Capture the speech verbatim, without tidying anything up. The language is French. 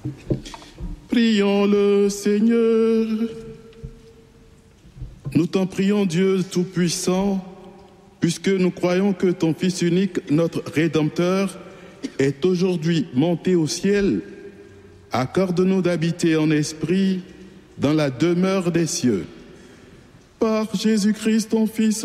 Prions le Seigneur. Nous t'en prions, Dieu Tout-Puissant, puisque nous croyons que ton Fils unique, notre Rédempteur, est aujourd'hui monté au ciel. Accorde-nous d'habiter en esprit dans la demeure des cieux. Par Jésus-Christ, ton Fils,